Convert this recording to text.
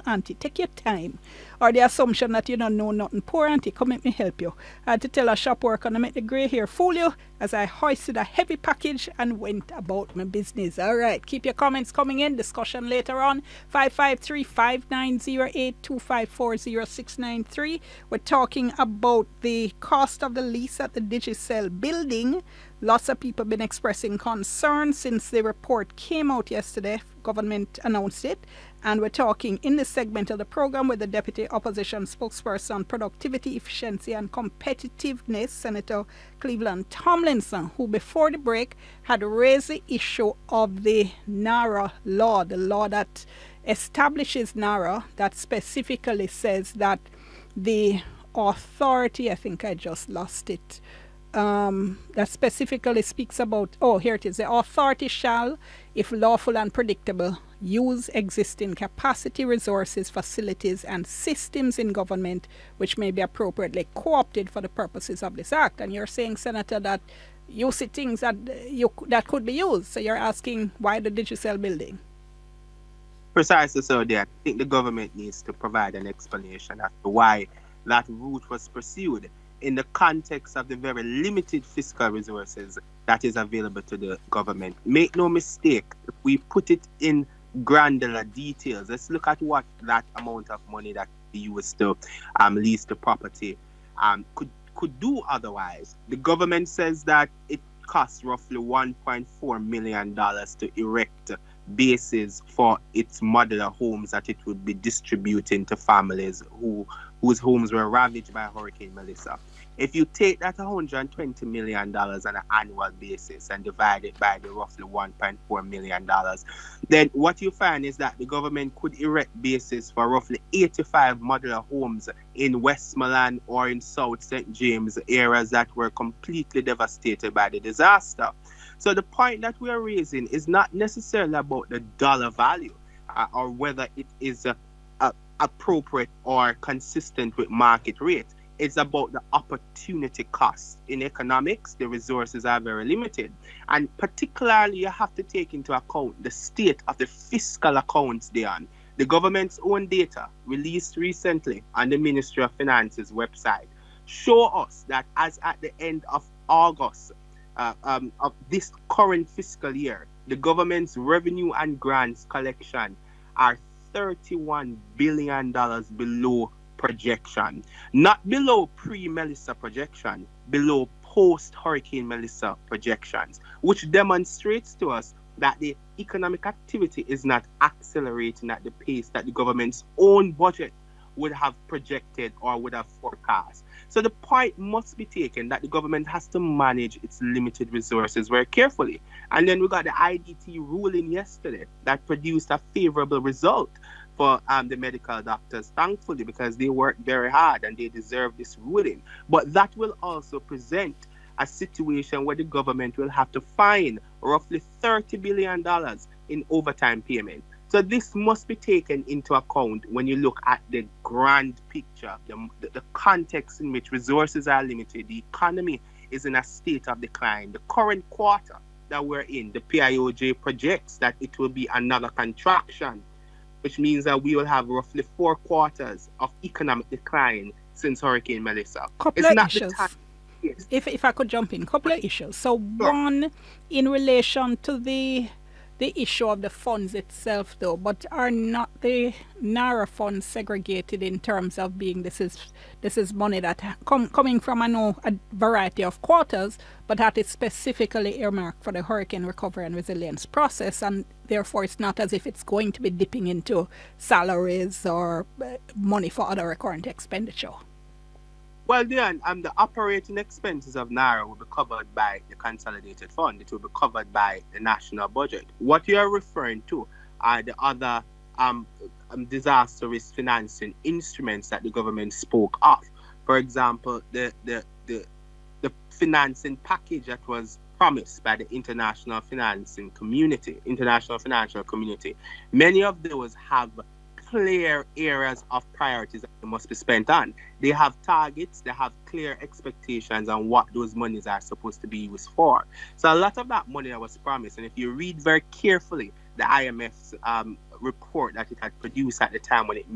auntie. Take your time. Or the assumption that you don't know nothing. Poor auntie, come let me help you. I had to tell a shop worker to make the grey hair fool you as I hoisted a heavy package and went about my business. All right, keep your comments coming in. Discussion later on. 553-5908-254-0693. We're talking about the cost of the lease at the Digicel building. Lots of people have been expressing concern since the report came out yesterday. Government announced it. And we're talking in this segment of the program with the Deputy Opposition Spokesperson on Productivity, Efficiency and Competitiveness, Senator Cleveland Tomlinson, who before the break had raised the issue of the NARA law, the law that establishes NARA, that specifically says that the authority, I think I just lost it, that specifically speaks about, here it is, the authority shall, if lawful and predictable, use existing capacity, resources, facilities, and systems in government which may be appropriately co-opted for the purposes of this act. And you're saying, Senator, that you see things that could be used. So you're asking why the Digicel building? Precisely so, there. I think the government needs to provide an explanation as to why that route was pursued in the context of the very limited fiscal resources that is available to the government. Make no mistake, if we put it in granular details, let's look at what that amount of money that we use to lease the property could do otherwise. The government says that it costs roughly $1.4 million to erect bases for its modular homes that it would be distributing to families whose homes were ravaged by Hurricane Melissa. If you take that $120 million on an annual basis and divide it by the roughly $1.4 million, then what you find is that the government could erect bases for roughly 85 modular homes in Westmoreland or in South St. James, areas that were completely devastated by the disaster. So the point that we are raising is not necessarily about the dollar value or whether it is appropriate or consistent with market rates. It's about the opportunity cost. In economics, the resources are very limited. And particularly, you have to take into account the state of the fiscal accounts they on. The government's own data released recently on the Ministry of Finance's website show us that as at the end of August of this current fiscal year, the government's revenue and grants collection are $31 billion below projection. Not below pre-Melissa projection, below post-Hurricane Melissa projections, which demonstrates to us that the economic activity is not accelerating at the pace that the government's own budget would have projected or would have forecast. So the point must be taken that the government has to manage its limited resources very carefully. And then we got the IDT ruling yesterday that produced a favorable result for the medical doctors, thankfully, because they worked very hard and they deserve this ruling. But that will also present a situation where the government will have to fine roughly $30 billion in overtime payment. So this must be taken into account when you look at the grand picture, the context in which resources are limited. The economy is in a state of decline. The current quarter that we're in, the PIOJ projects that it will be another contraction, which means that we will have roughly 4 quarters of economic decline since Hurricane Melissa. Couple of issues. Yes. If I could jump in, couple of issues. So one, in relation to the issue of the funds itself, though, but are not the NARA funds segregated in terms of being this is money that coming from, I know, a variety of quarters, but that is specifically earmarked for the hurricane recovery and resilience process, and therefore it's not as if it's going to be dipping into salaries or money for other recurrent expenditure. Well, then, the operating expenses of NARA will be covered by the consolidated fund. It will be covered by the national budget. What you are referring to are the other disaster risk financing instruments that the government spoke of. For example, the financing package that was promised by the international financial community. Many of those have clear areas of priorities that must be spent on. They have targets, they have clear expectations on what those monies are supposed to be used for. So a lot of that money that was promised, and if you read very carefully the IMF's report that it had produced at the time when it